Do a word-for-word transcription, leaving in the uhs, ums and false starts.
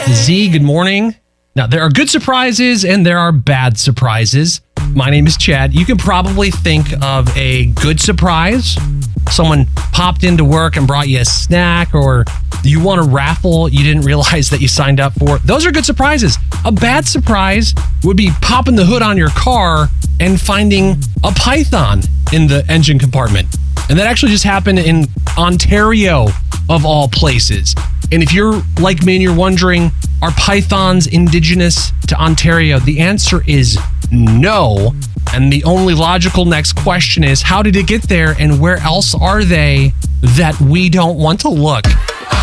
the Z. Good morning. Now, there are good surprises and there are bad surprises. My name is Chad. You can probably think of a good surprise. Someone popped into work and brought you a snack, or you won a raffle you didn't realize that you signed up for. Those are good surprises. A bad surprise would be popping the hood on your car and finding a python in the engine compartment. And that actually just happened in Ontario, of all places. And if you're like me and you're wondering, are pythons indigenous to Ontario? The answer is no. And the only logical next question is, how did it get there and where else are they that we don't want to look?